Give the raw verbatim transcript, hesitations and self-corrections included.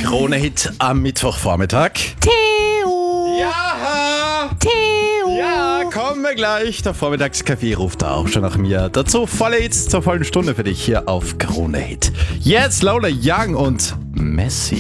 Krone-Hit am Mittwochvormittag. Theo! Ja! Theo! Ja, kommen wir gleich. Der Vormittagskaffee ruft auch schon nach mir. Dazu volle Hits zur vollen Stunde für dich hier auf Krone-Hit. Jetzt Lola Young und Messi.